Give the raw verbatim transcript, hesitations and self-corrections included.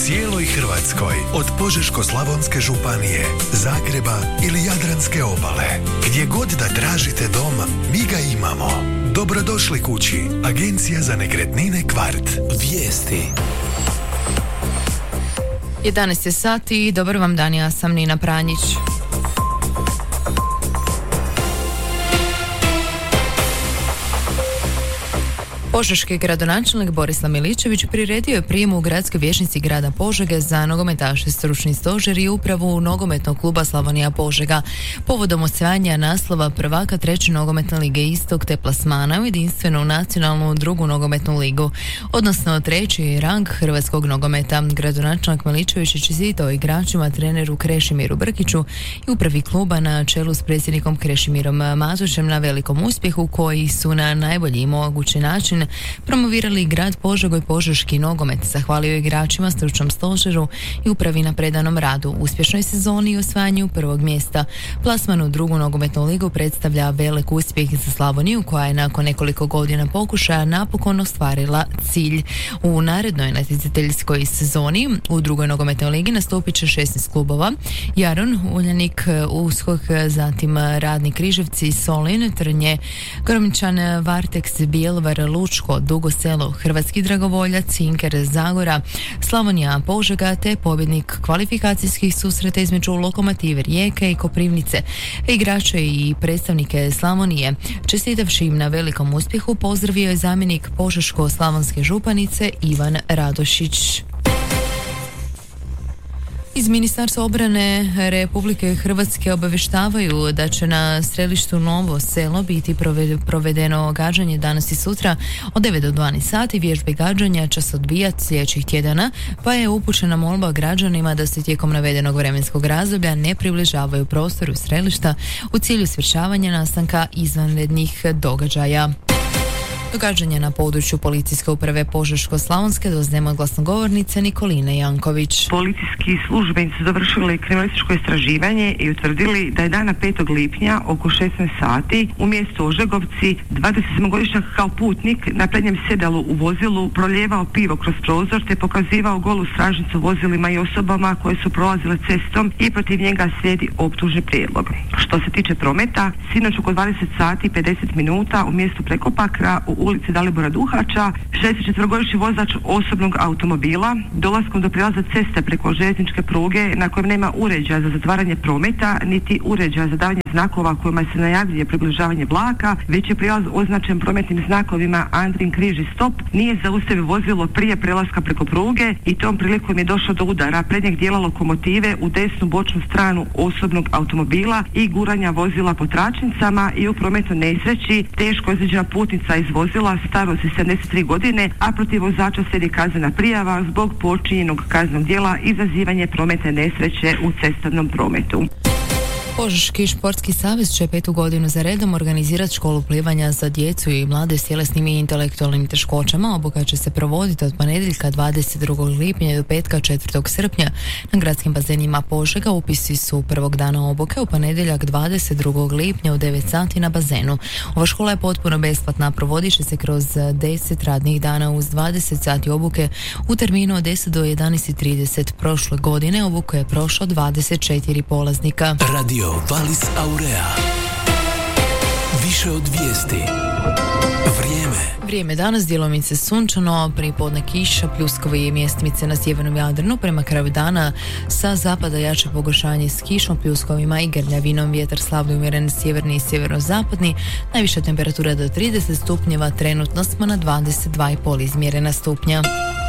cijeloj Hrvatskoj, od Požeško-slavonske županije, Zagreba ili Jadranske obale. Gdje god da tražite dom, mi ga imamo. Dobrodošli kući. Agencija za nekretnine Kvart. Vijesti. jedanaest je sati i dobar vam dan, ja sam Nina Pranjić. Požeški gradonačelnik Borislav Miličević priredio je prijem u gradskoj vijećnici grada Požege za nogometaše, stručni stožer i upravu nogometnog kluba Slavonija Požega. Povodom osvajanja naslova prvaka treće nogometne lige Istok te plasmana u jedinstvenu nacionalnu drugu nogometnu ligu, odnosno treći rang hrvatskog nogometa. Gradonačelnik Miličević je čestitao igračima, treneru Krešimiru Brkiću i upravi kluba na čelu s predsjednikom Krešimirom Matušem na velikom uspjehu koji su na najbolji mogući način promovirali grad Požegu i požeški nogomet. Zahvalio igračima, stručnom stožeru i upravi na predanom radu, uspješnoj sezoni i osvajanju prvog mjesta. Plasman u drugu nogometnu ligu predstavlja velik uspjeh za Slavoniju, koja je nakon nekoliko godina pokušaja napokon ostvarila cilj. U narednoj natjecateljskoj sezoni u drugoj nogometnoj ligi nastupit će šesnaest klubova: Jaron, Uljanik, Uskok, zatim Radni Križevci, Solin, Trnje, Gromničan, Varteks, Bjelovar, Lučko, Dugo Selo, Hrvatski Dragovoljac, Cinker, Zagora, Slavonija Požega te pobjednik kvalifikacijskih susreta između Lokomotive Rijeke i Koprivnice. Igrače i predstavnike Slavonije, čestitavši im na velikom uspjehu, pozdravio je zamjenik Požeško-slavonske županice Ivan Radošić. Iz Ministarstva obrane Republike Hrvatske obavještavaju da će na strelištu Novo Selo biti provedeno gađanje danas i sutra od devet do dvanaest sati. Vježbe gađanja će se odvijati sljedećih tjedana, pa je upućena molba građanima da se tijekom navedenog vremenskog razdoblja ne približavaju prostoru strelišta u cilju sprječavanja nastanka izvanrednih događaja. Događanja na području policijske uprave Požeško-slavonske doznajemo od glasnogovornice Nikoline Janković. Policijski službenici su dovršili kriminalističko istraživanje i utvrdili da je dana petog lipnja oko šesnaest sati u mjestu Ožegovci dvadesetsedmogodišnjak kao putnik na prednjem sjedalu u vozilu prolijevao pivo kroz prozor te pokazivao golu stražnicu vozilima i osobama koje su prolazile cestom i protiv njega slijedi optužni prijedlog. Što se tiče prometa, sinoć oko dvadeset sati i pedeset minuta u mjestu Prekopakra u ulici Dalibora Duhača šezdesetčetverogodišnji vozač osobnog automobila dolaskom do prijelaza ceste preko željezničke pruge na kojem nema uređaja za zatvaranje prometa niti uređaja za davanje znakova kojima se najavljuje približavanje vlaka, već je prijelaz označen prometnim znakovima Andrin križ i stop, nije zaustavio vozilo prije prelaska preko pruge i tom prilikom je došlo do udara prednjeg dijela lokomotive u desnu bočnu stranu osobnog automobila i guranja vozila po tračnicama i u prometnoj nesreći teško ozlijeđena putnica iz vozila starosti sedamdeset tri godine, a protiv vozača slijedi kaznena prijava zbog počinjenog kaznenog djela izazivanje prometne nesreće u cestovnom prometu. Požeški športski savez će petu godinu za redom organizirati školu plivanja za djecu i mlade s tjelesnim i intelektualnim teškoćama. Obuka će se provoditi od ponedjeljka dvadeset drugog lipnja do petka četvrtog srpnja na gradskim bazenima Požega. Upisi su prvog dana obuke u ponedjeljak dvadeset drugog lipnja u devet sati na bazenu. Ova škola je potpuno besplatna, provodit će se kroz deset radnih dana uz dvadeset sati obuke u terminu od deset do jedanaest i trideset. Prošle godine obuku je prošlo dvadeset četiri polaznika. Radio Valis Aurea. Više od vijesti. Vrijeme. Vrijeme danas djelomice sunčano, pripodne kiša, pljuskovi i mjestimice na sjevernom Jadranu. Prema kraju dana sa zapada jače pogoršanje s kišom, pljuskovima i grljavinom. Vjetar slabno umjeren sjeverni i sjeverozapadni. Najviša temperatura do trideset stupnjeva, trenutno smo na dvadeset dva i pol izmjerena stupnja.